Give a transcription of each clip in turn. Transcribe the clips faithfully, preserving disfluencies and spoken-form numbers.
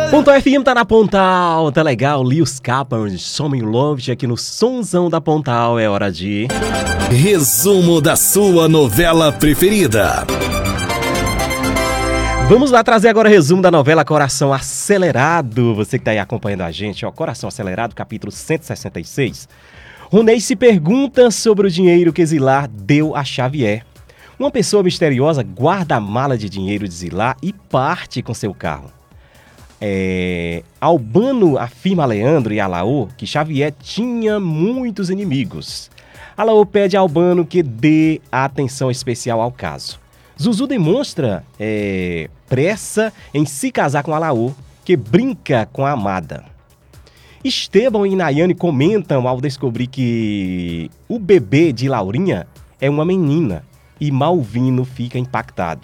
Pontal F M tá na Pontal, tá legal, Lewis Capaldi, Show Me Love, aqui no Sonzão da Pontal, é hora de... Resumo da sua novela preferida. Vamos lá trazer agora o resumo da novela Coração Acelerado. Você que tá aí acompanhando a gente, ó, Coração Acelerado, capítulo cento e sessenta e seis. Ronei se pergunta sobre o dinheiro que Zilar deu a Xavier. Uma pessoa misteriosa guarda a mala de dinheiro de Zilar e parte com seu carro. É... Albano afirma a Leandro e a Laô que Xavier tinha muitos inimigos. A Laô pede a Albano que dê atenção especial ao caso. Zuzu demonstra é, pressa em se casar com a Laô, que brinca com a amada. Estevão e Nayane comentam ao descobrir que o bebê de Laurinha é uma menina e Malvino fica impactado.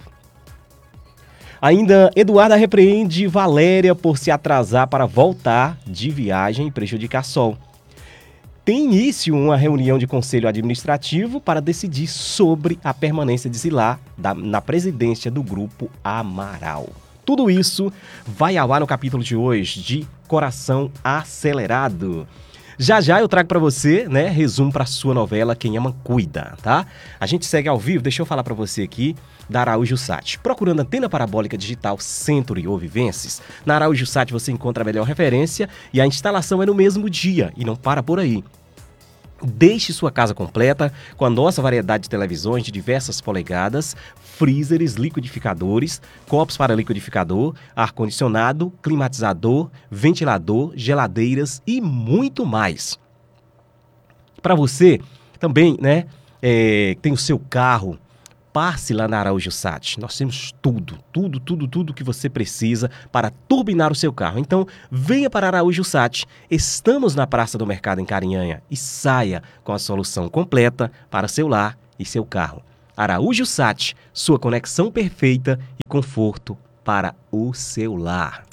Ainda, Eduarda repreende Valéria por se atrasar para voltar de viagem e prejudicar Sol. Tem início uma reunião de conselho administrativo para decidir sobre a permanência de Zilar da, na presidência do Grupo Amaral. Tudo isso vai ao ar no capítulo de hoje de Coração Acelerado. Já já eu trago para você, né, resumo para sua novela Quem Ama Cuida, tá? A gente segue ao vivo, deixa eu falar para você aqui da Araújo Sat. Procurando antena parabólica digital Century ou Vivences, na Araújo Sat você encontra a melhor referência e a instalação é no mesmo dia e não para por aí. Deixe sua casa completa com a nossa variedade de televisões de diversas polegadas, freezers, liquidificadores, copos para liquidificador, ar-condicionado, climatizador, ventilador, geladeiras e muito mais. Para você também, né, é, tem o seu carro, passe lá na Araújo Sat. Nós temos tudo, tudo, tudo, tudo que você precisa para turbinar o seu carro. Então, venha para Araújo Sat. Estamos na Praça do Mercado em Carinhanha e saia com a solução completa para seu lar e seu carro. Araújo Sat, sua conexão perfeita e conforto para o seu lar.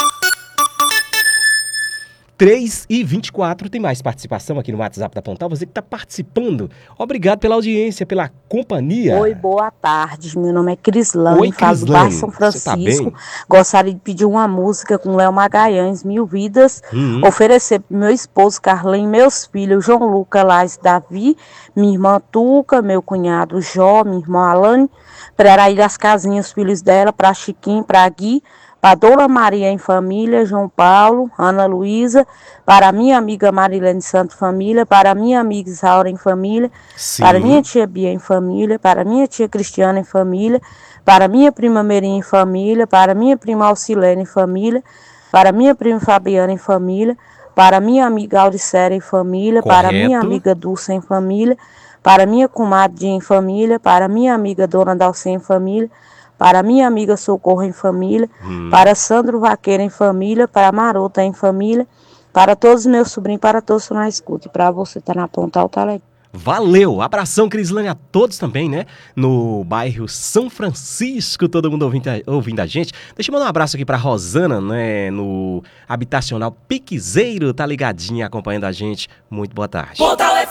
três e vinte e quatro, tem mais participação aqui no WhatsApp da Pontal. Você que está participando, obrigado pela audiência, pela companhia. Oi, boa tarde. Meu nome é Crislane, Oi, falo do Crislane. bairro São Francisco. Tá Gostaria de pedir uma música com Léo Magalhães, Mil Vidas. Uhum. Oferecer para meu esposo Carlem, meus filhos João Luca, Lais, Davi, minha irmã Tuca, meu cunhado Jó, minha irmã Alane, para Araí das Casinhas, os filhos dela, para Chiquinho, para Gui, para Dona Maria em família, João Paulo, Ana Luísa, para minha amiga Marilene Santo família, para minha amiga Isaura em família, Sim. para minha tia Bia em família, para minha tia Cristiana em família, para minha prima Merinha em família, para minha prima Alcilene em família, para minha prima Fabiana em família, para minha amiga Auricéria em família, Correto. para minha amiga Dulce em família, para minha comadre em família, para minha amiga Dona Dalcê em família, para minha amiga Socorro em família, hum. para Sandro Vaqueiro em família, para Marota em família, para todos os meus sobrinhos, para todos que estão na escuta. E para você estar tá na Pontal, tá legal. Valeu! Abração, Crislane, a todos também, né? No bairro São Francisco, todo mundo ouvindo, ouvindo a gente. Deixa eu mandar um abraço aqui pra Rosana, né? No Habitacional Piquezeiro, tá ligadinha, acompanhando a gente. Muito boa tarde.